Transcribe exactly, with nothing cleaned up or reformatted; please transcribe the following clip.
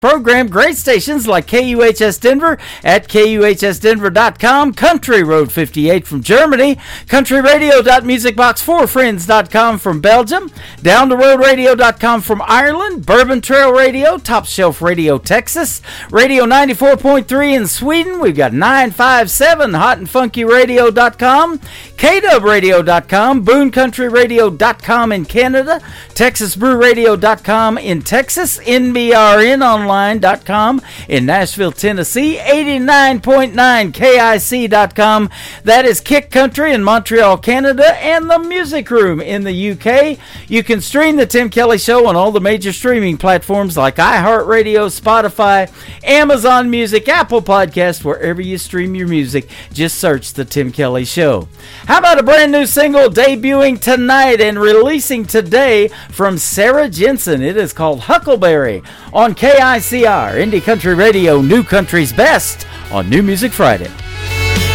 program. Great stations like K U H S Denver at K U H S Denver dot com, Country Road fifty-eight from Germany, country radio dot music box four friends dot com from Belgium, down the road radio dot com from Ireland, Bourbon Trail Radio, Top Shelf Radio Texas, Radio ninety-four point three in Sweden. We've got nine five seven hot and funky radio dot com, K dub radio dot com, boone country radio dot com in Canada, texas brew radio dot com in Texas, N B R N online dot com in Nashville, Tennessee, eighty-nine point nine K I C dot com. That is Kick Country in Montreal, Canada, and the Music Room in the U K. You can stream the Tim Kelly Show on all the major streaming platforms like iHeartRadio, Spotify, Amazon Music, Apple Podcasts, wherever you stream your music. Just search the Tim Kelly Show. How about a brand new single debuting tonight and releasing today from Sarah Jensen? It is called Huckleberry on K I C R, Indie Country Radio, New Country's Best on New Music Friday.